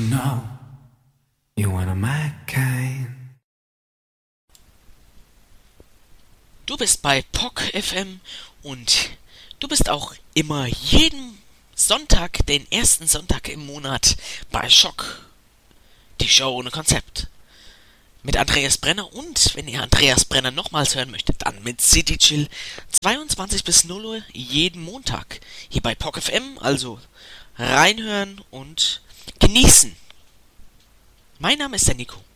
know you wanna my kind. Du bist bei POC FM und du bist auch immer jeden Sonntag, den ersten Sonntag im Monat bei Schock. Die Show ohne Konzept. Mit Andreas Brenner und, wenn ihr Andreas Brenner nochmals hören möchtet, dann mit City Chill 22 bis 0 Uhr jeden Montag. Hier bei POC FM, also reinhören und genießen. Mein Name ist der Nico.